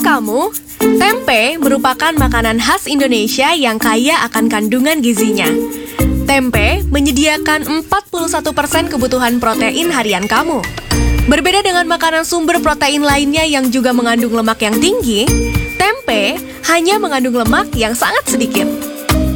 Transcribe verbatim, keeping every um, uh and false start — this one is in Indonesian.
kamu, tempe merupakan makanan khas Indonesia yang kaya akan kandungan gizinya. Tempe menyediakan empat puluh satu persen kebutuhan protein harian kamu. Berbeda dengan makanan sumber protein lainnya yang juga mengandung lemak yang tinggi, tempe hanya mengandung lemak yang sangat sedikit.